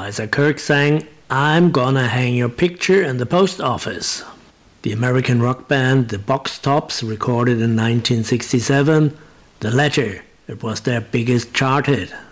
Liza Kirk sang I'm Gonna Hang Your Picture in the Post Office. The American rock band The Box Tops recorded in 1967 The Letter. It was their biggest chart hit.